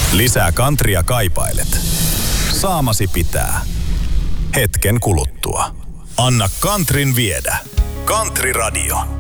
Lisää Countrya kaipailet. Saamasi pitää. Hetken kuluttua. Anna Countryn viedä. Country Radio.